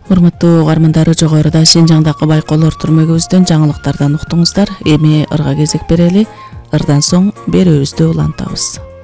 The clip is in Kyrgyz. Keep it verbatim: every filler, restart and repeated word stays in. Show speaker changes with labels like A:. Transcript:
A: Урматтуу угармандар, жогоруда Шинжаңдагы байкоолор түрмөгүбүздөн жаңылыктардан уктуңуздар. Эми ырга кезек берели. Ырдан соң берүүбүздү улантабыз.